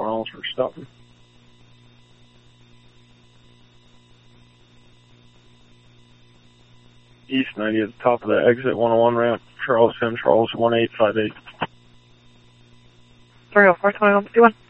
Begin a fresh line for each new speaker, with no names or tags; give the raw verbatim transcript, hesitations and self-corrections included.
miles for stopping. East ninety at the top of the exit one oh one ramp, Charles Sim, Charles one eight five eight.
three oh four, twenty-one fifty-one.